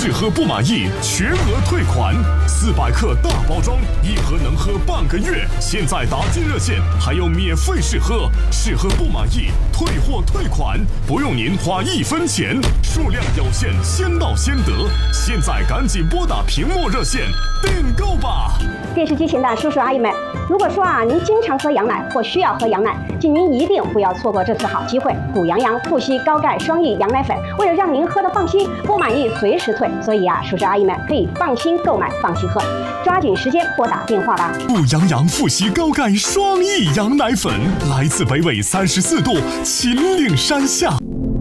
试喝不满意全额退款，400克大包装，1盒能喝半个月。现在打进热线还有免费试喝，试喝不满意退货退款，不用您花1分钱，数量有限，先到先得。现在赶紧拨打屏幕热线订购吧。 电视机前的叔叔阿姨们，如果说您经常喝羊奶或需要喝羊奶，请您一定不要错过这次好机会。谷羊羊富硒高钙双益羊奶粉，为了让您喝得放心，不满意随时退，所以叔叔阿姨们可以放心购买，放心喝，抓紧时间拨打电话吧。 谷羊羊富硒高钙双益羊奶粉，来自北纬34度秦岭山下。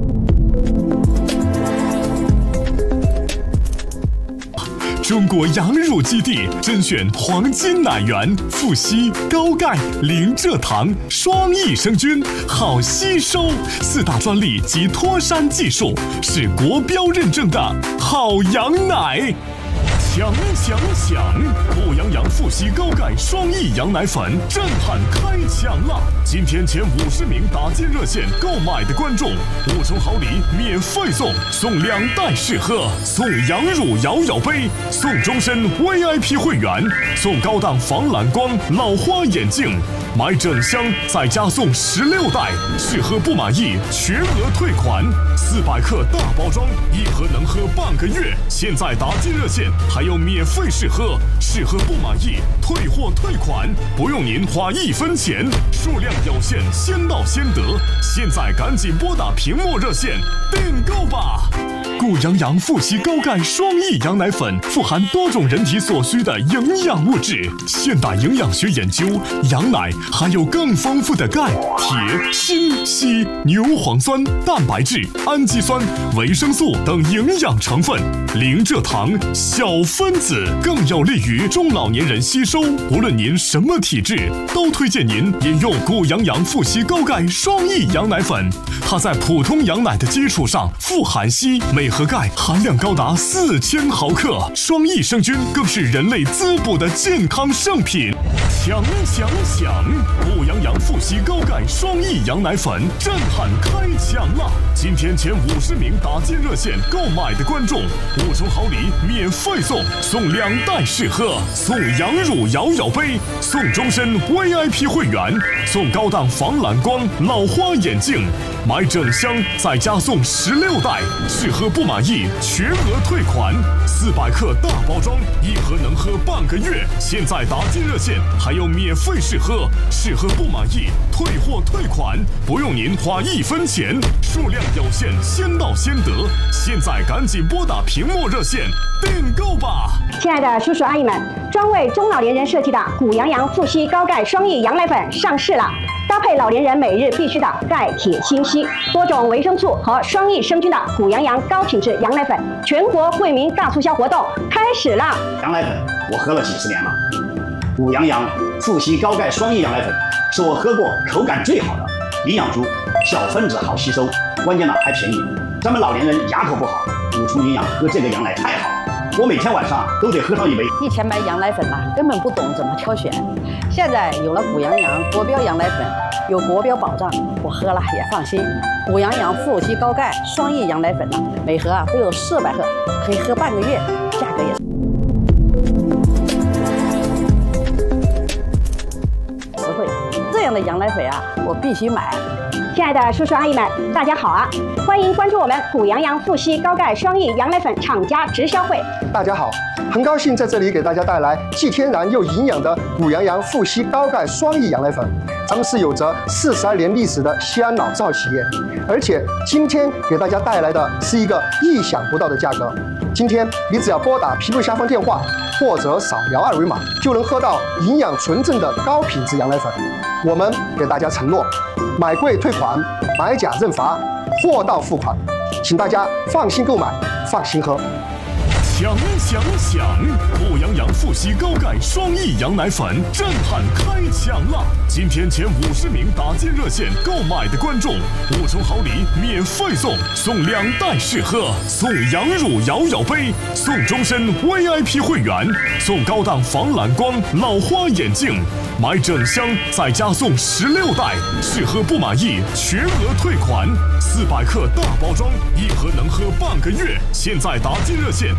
中国羊乳基地甄选黄金奶源，富硒、高钙、零蔗糖、双益生菌，好吸收，4大专利及脱山技术，是国标认证的好羊奶。抢！谷羊羊富硒高钙双益羊奶粉震撼开抢了！今天前50名打进热线购买的观众，5重好礼免费送2袋试喝，送羊乳摇摇杯，送终身 VIP 会员，送高档防蓝光老花眼镜，买整箱再加送16袋，试喝不满意全额退款，400克大包装，1盒能喝半个月。现在打进热线还有免费试喝，试喝不满意退货退款，不用您花1分钱，数量有限，先到先得。现在赶紧拨打屏幕热线订购吧。谷羊羊富硒高钙双益羊奶粉富含多种人体所需的营养物质。现代营养学研究，羊奶含有更丰富的钙、铁、锌、硒、牛磺酸、蛋白质、氨基酸、维生素等营养成分，零蔗糖、小分子，更有利于中老年人吸收。无论您什么体质，都推荐您饮用谷羊羊富硒高钙双益羊奶粉。它在普通羊奶的基础上富含硒，镁和钙含量高达4000毫克，双益生菌更是人类滋补的健康圣品。抢！谷羊羊富硒高钙双益羊奶粉震撼开抢了！今天前50名打进热线购买的观众，5重好礼免费送2袋试喝，送羊乳摇摇杯，送终身 VIP 会员，送高档防蓝光老花眼镜，买整箱再加送16袋，试喝不满意全额退款，400克大包装，1盒能喝半个月。现在打进热线还有免费试喝，试喝不满意退货退款，不用您花1分钱，数量有限，先到先得。现在赶紧拨打屏幕热线订购吧。 亲爱的叔叔阿姨们，专为中老年人设计的谷羊羊富硒高钙双益羊奶粉上市了，搭配老年人每日必须的钙、铁、锌、硒多种维生素和双益生菌的谷羊羊高品质羊奶粉全国惠民大促销活动开始了。 羊奶粉我喝了几十年了，谷羊羊富硒高钙双益羊奶粉是我喝过口感最好的，营养足，小分子好吸收，关键还便宜。咱们老年人牙口不好，补充营养喝这个羊奶太好了。我每天晚上都得喝上1杯。 以前买羊奶粉根本不懂怎么挑选，现在有了谷羊羊国标羊奶粉，有国标保障，我喝了也放心。谷羊羊富硒高钙双益羊奶粉每盒都有400克，可以喝半个月，价格也实惠。这样的羊奶粉我必须买。 亲爱的叔叔阿姨们，大家好欢迎关注我们谷羊羊富硒高钙双益羊奶粉厂家直销会。 大家好，很高兴在这里给大家带来既天然又营养的谷羊羊富硒高钙双益羊奶粉。咱们是有着42年历史的西安老字号企业，而且今天给大家带来的是一个意想不到的价格。今天你只要拨打屏幕下方电话，或者扫描2维码，就能喝到营养纯正的高品质羊奶粉。我们给大家承诺，买贵退款，买假认罚，货到付款，请大家放心购买，放心喝。 抢！谷羊羊富硒高钙双益羊奶粉震撼开抢了！今天前50名打进热线购买的观众，5重好礼免费送2袋试喝，送羊乳摇摇杯，送终身 VIP 会员，送高档防蓝光老花眼镜，买整箱再加送16袋，试喝不满意全额退款，400克大包装，1盒能喝半个月。现在打进热线